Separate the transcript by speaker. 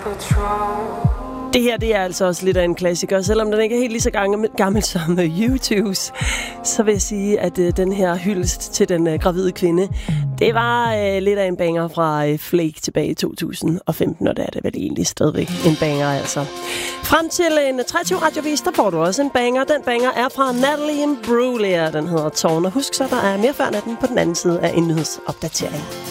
Speaker 1: Det her, det er altså også lidt af en klassiker. Selvom den ikke er helt lige så gammel som YouTubes, så vil jeg sige, at den her hyldest til den gravide kvinde, det var lidt af en banger fra Flake tilbage i 2015, og det er det vel egentlig stadigvæk en banger, altså. Frem til en 23 radiovis, der får du også en banger. Den banger er fra Natalie Imbruglia. Den hedder Tårn. Og husk så, der er mere før natten på den anden side af en nyhedsopdatering.